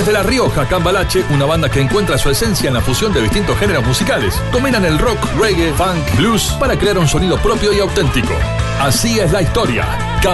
Desde La Rioja, Cambalache, una banda que encuentra su esencia en la fusión de distintos géneros musicales. Dominan el rock, reggae, funk, blues para crear un sonido propio y auténtico. Así es la historia.